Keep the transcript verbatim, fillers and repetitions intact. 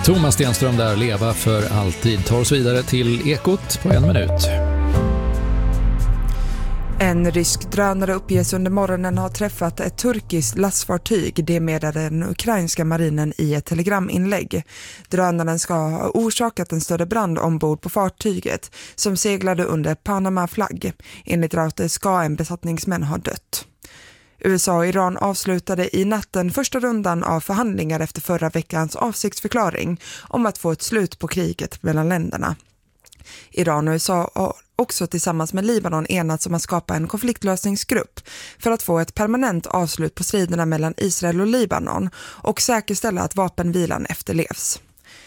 Thomas Stenström där, leva för alltid, tar oss vidare till Ekot på en minut. En rysk drönare uppges under morgonen ha träffat ett turkiskt lastfartyg, det meddelade den ukrainska marinen i ett telegraminlägg. Drönaren ska ha orsakat en större brand ombord på fartyget som seglade under Panama-flagg. Enligt Reuters ska en besättningsmän ha dött. U S A och Iran avslutade i natten första rundan av förhandlingar efter förra veckans avsiktsförklaring om att få ett slut på kriget mellan länderna. Iran och U S A har också tillsammans med Libanon enats om att skapa en konfliktlösningsgrupp för att få ett permanent avslut på striderna mellan Israel och Libanon och säkerställa att vapenvilan efterlevs.